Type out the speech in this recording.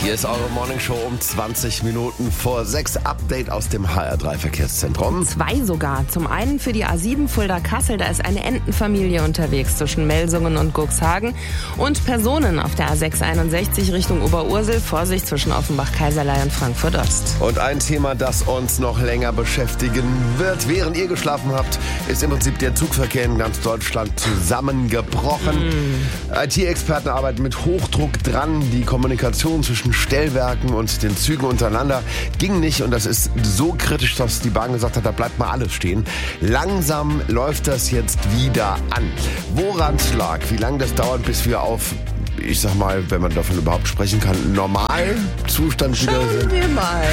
Hier ist eure Morningshow um 20 Minuten vor 6. Update aus dem HR3-Verkehrszentrum. 2 sogar. Zum einen für die A7 Fulda-Kassel, da ist eine Entenfamilie unterwegs zwischen Melsungen und Cuxhagen. Und Personen auf der A661 Richtung Oberursel. Vorsicht zwischen Offenbach-Kaiserlei und Frankfurt-Ost. Und ein Thema, das uns noch länger beschäftigen wird, während ihr geschlafen habt, ist im Prinzip der Zugverkehr in ganz Deutschland zusammengebrochen. IT-Experten arbeiten mit Hochdruck dran. Die Kommunikation zwischen Stellwerken und den Zügen untereinander ging nicht. Und das ist so kritisch, dass die Bahn gesagt hat, da bleibt mal alles stehen. Langsam läuft das jetzt wieder an. Woran es lag, wie lange das dauert, bis wir auf, ich sag mal, wenn man davon überhaupt sprechen kann, Normalzustand wieder sind. Schauen wir mal.